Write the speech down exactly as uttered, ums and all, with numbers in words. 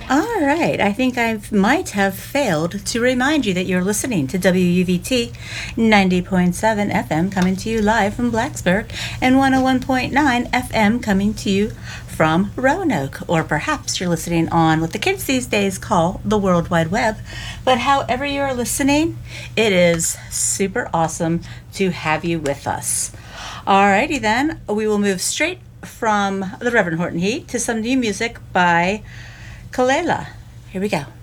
All right, I think I might have failed to remind you that you're listening to W U V T ninety point seven F M coming to you live from Blacksburg and one oh one point nine F M coming to you from Roanoke. Or perhaps you're listening on what the kids these days call the World Wide Web. But however you are listening, it is super awesome to have you with us. Alrighty then, we will move straight from the Reverend Horton Heat to some new music by Kelela. Here we go.